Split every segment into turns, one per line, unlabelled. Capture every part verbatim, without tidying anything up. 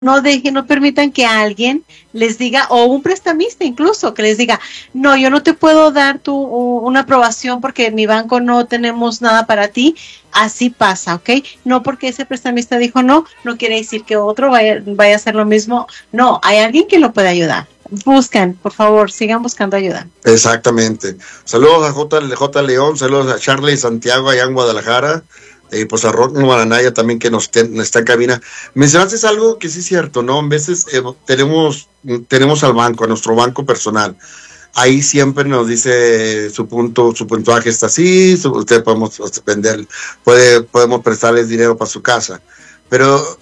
no dejen, no permitan que alguien les diga, o un prestamista incluso, que les diga, no, yo no te puedo dar tu, una aprobación porque en mi banco no tenemos nada para ti. Así pasa, ¿ok? No porque ese prestamista dijo no, no quiere decir que otro vaya, vaya a hacer lo mismo. No, hay alguien que lo puede ayudar. Buscan, por favor, sigan buscando ayuda.
Exactamente. Saludos a J. J. León, saludos a Charlie Santiago allá en Guadalajara. Y pues a Rock Guaranaya también que nos ten, está en cabina. Mencionaste algo que sí es cierto, ¿no? A veces eh, tenemos, tenemos al banco, a nuestro banco personal. Ahí siempre nos dice su punto, su puntuaje está así, su, usted podemos vender, puede, podemos prestarles dinero para su casa. Pero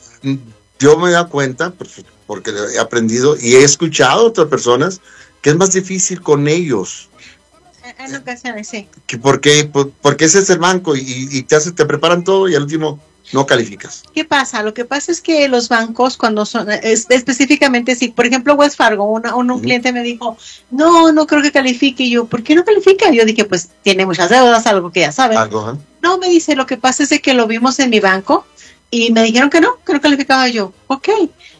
yo me da cuenta, pues, porque he aprendido y he escuchado a otras personas que es más difícil con ellos.
En ocasiones, sí.
Porque, porque ese es el banco y, y te, hace, te preparan todo y al último no calificas.
¿Qué pasa? Lo que pasa es que los bancos cuando son, es, específicamente si, por ejemplo, Wells Fargo, una, un, un uh-huh. cliente me dijo, no, no creo que califique. Y yo, ¿por qué no califica? Yo dije, pues tiene muchas deudas, algo que ya saben.
Algo, ¿eh?
No, me dice, lo que pasa es de que lo vimos en mi banco y me dijeron que no, que no calificaba. Yo, ok.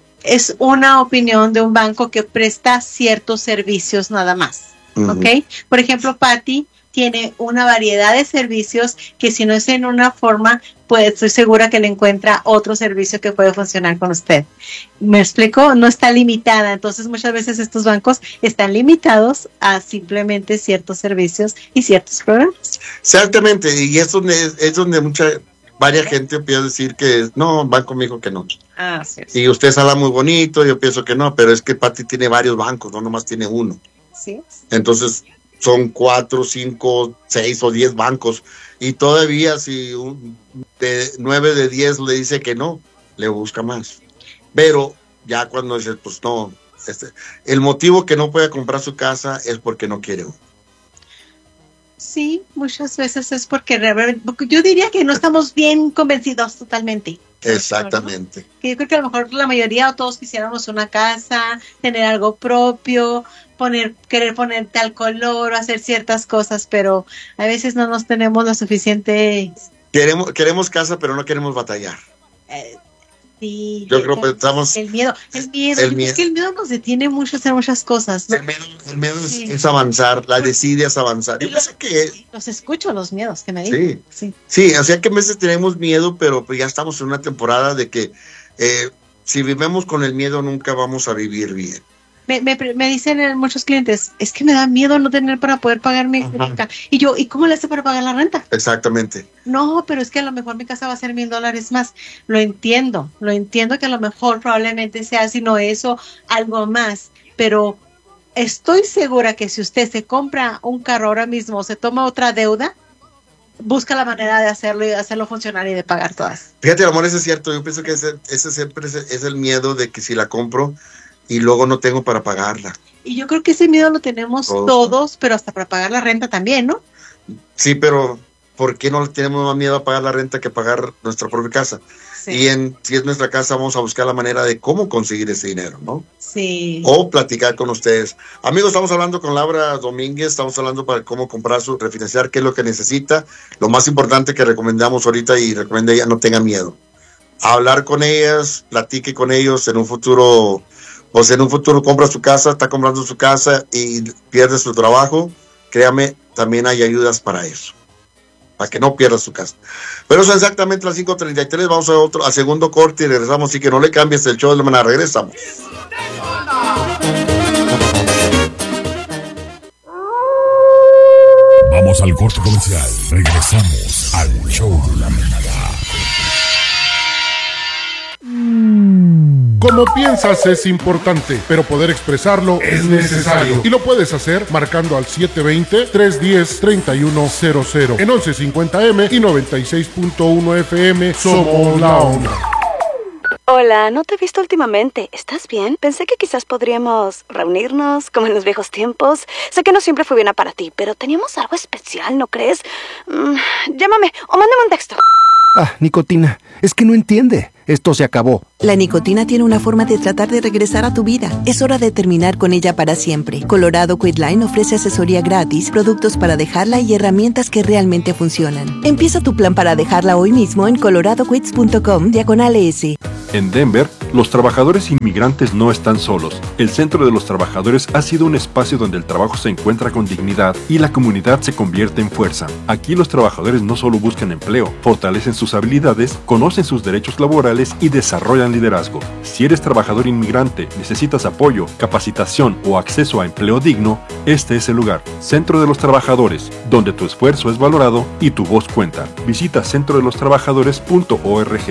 Es una opinión de un banco que presta ciertos servicios nada más. Uh-huh. ¿Ok? Por ejemplo, Patty tiene una variedad de servicios que si no es en una forma, pues estoy segura que le encuentra otro servicio que puede funcionar con usted. ¿Me explico? No está limitada. Entonces, muchas veces estos bancos están limitados a simplemente ciertos servicios y ciertos programas.
Exactamente. Y es donde, es donde mucha, varias gente empieza a decir que no, banco me dijo que no.
Ah, sí, sí.
Y usted habla muy bonito, yo pienso que no, pero es que Patty tiene varios bancos, no nomás tiene uno.
Sí.
Entonces, son cuatro, cinco, seis o diez bancos y todavía si un, de nueve de diez le dice que no, le busca más. Pero ya cuando dice, pues no, este, el motivo que no puede comprar su casa es porque no quiere.
Sí, muchas veces es porque, porque yo diría que no estamos bien convencidos totalmente.
Exactamente.
¿No? Que yo creo que a lo mejor la mayoría o todos quisiéramos una casa, tener algo propio, poner, querer poner tal color o hacer ciertas cosas, pero a veces no nos tenemos lo suficiente.
Queremos, queremos casa, pero no queremos batallar.
Eh, sí.
Yo creo que pensamos.
El miedo, el miedo,
el miedo.
Es que el miedo nos detiene mucho a hacer muchas cosas, ¿no?
El miedo, el miedo
sí.
es, es avanzar, la decide es avanzar. Yo
los,
pensé que.
Los escucho, los miedos que me dicen.
Sí, sí, sí, o sea que a veces tenemos miedo, pero pues ya estamos en una temporada de que eh, si vivimos con el miedo nunca vamos a vivir bien.
Me, me, me dicen muchos clientes, es que me da miedo no tener para poder pagar mi hipoteca. Y yo, ¿y cómo le hace para pagar la renta?
Exactamente.
No, pero es que a lo mejor mi casa va a ser mil dólares más. Lo entiendo, lo entiendo que a lo mejor probablemente sea, si no eso, algo más. Pero estoy segura que si usted se compra un carro ahora mismo o se toma otra deuda, busca la manera de hacerlo y de hacerlo funcionar y de pagar todas.
Fíjate, amor, eso es cierto. Yo pienso que ese, ese siempre es, es el miedo de que si la compro y luego no tengo para pagarla.
Y yo creo que ese miedo lo tenemos todos, todos pero hasta para pagar la renta también, ¿no?
Sí, pero ¿por qué no tenemos más miedo a pagar la renta que pagar nuestra propia casa? Sí. Y en, si es nuestra casa, vamos a buscar la manera de cómo conseguir ese dinero, ¿no?
Sí.
O platicar con ustedes. Amigos, estamos hablando con Laura Domínguez, estamos hablando para cómo comprar su, refinanciar, qué es lo que necesita. Lo más importante que recomendamos ahorita y recomienda ella, no tenga miedo. Hablar con ellas, platique con ellos en un futuro. O sea, en un futuro compra su casa, está comprando su casa y pierde su trabajo, créame, también hay ayudas para eso, para que no pierda su casa. Pero son exactamente las cinco treinta y tres, vamos a otro, a segundo corte y regresamos, así que no le cambies el show de la mañana, regresamos.
Vamos al corte comercial, regresamos al show de la mañana.
Como piensas es importante, pero poder expresarlo es necesario. Y lo puedes hacer marcando al siete dos cero, tres uno cero, tres uno cero cero. En once cincuenta eme y noventa y seis punto uno efe eme somos la onda.
Hola, no te he visto últimamente. ¿Estás bien? Pensé que quizás podríamos reunirnos como en los viejos tiempos. Sé que no siempre fue buena para ti, pero teníamos algo especial, ¿no crees? Mm, llámame o mándame un texto.
Ah, Nicotina, es que no entiende. esto se acabó.
La nicotina tiene una forma de tratar de regresar a tu vida. Es hora de terminar con ella para siempre. Colorado Quitline ofrece asesoría gratis, productos para dejarla y herramientas que realmente funcionan. Empieza tu plan para dejarla hoy mismo en colorado quits punto com diagonal S.
En Denver, los trabajadores inmigrantes no están solos. El Centro de los Trabajadores ha sido un espacio donde el trabajo se encuentra con dignidad y la comunidad se convierte en fuerza. Aquí los trabajadores no solo buscan empleo, fortalecen sus habilidades, conocen sus derechos laborales y desarrollan liderazgo. Si eres trabajador inmigrante, necesitas apoyo, capacitación o acceso a empleo digno, este es el lugar. Centro de los Trabajadores, donde tu esfuerzo es valorado y tu voz cuenta. Visita centro de los trabajadores punto org.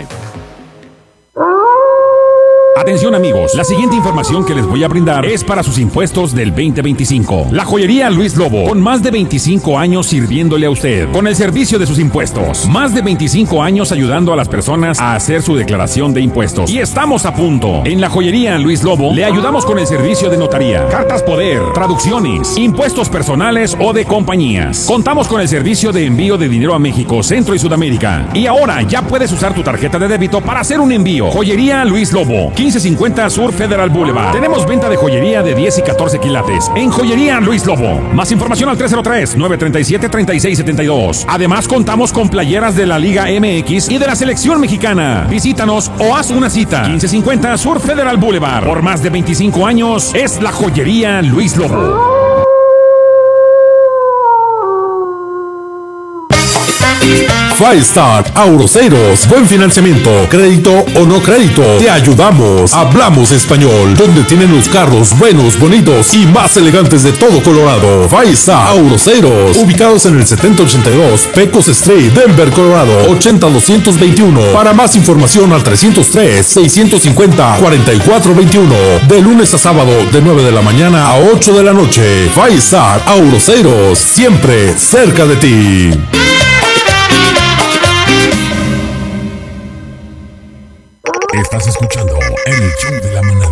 Atención amigos, la siguiente información que les voy a brindar es para sus impuestos del veinte veinticinco. La joyería Luis Lobo, con más de veinticinco años sirviéndole a usted, con el servicio de sus impuestos. Más de veinticinco años ayudando a las personas a hacer su declaración de impuestos. Y estamos a punto. En la joyería Luis Lobo le ayudamos con el servicio de notaría, cartas poder, traducciones, impuestos personales o de compañías. Contamos con el servicio de envío de dinero a México, Centro y Sudamérica. Y ahora ya puedes usar tu tarjeta de débito para hacer un envío. Joyería Luis Lobo, quince cincuenta Sur Federal Boulevard. Tenemos venta de joyería de diez y catorce quilates en Joyería Luis Lobo. Más información al tres cero tres, nueve tres siete, tres seis siete dos. Además contamos con playeras de la Liga M X y de la Selección Mexicana. Visítanos o haz una cita. quince cincuenta Sur Federal Boulevard. Por más de veinticinco años es la Joyería Luis Lobo.
Five Star Auroceros, buen financiamiento, crédito o no crédito, te ayudamos. Hablamos español, donde tienen los carros buenos, bonitos y más elegantes de todo Colorado. Five Star Auroceros, ubicados en el setenta ochenta y dos Pecos Street, Denver, Colorado, ochenta doscientos veintiuno. Para más información al trescientos tres, seiscientos cincuenta, cuarenta y cuatro veintiuno. De lunes a sábado, de nueve de la mañana a ocho de la noche. Five Star Auroceros, siempre cerca de ti. Estás escuchando el show de la manada.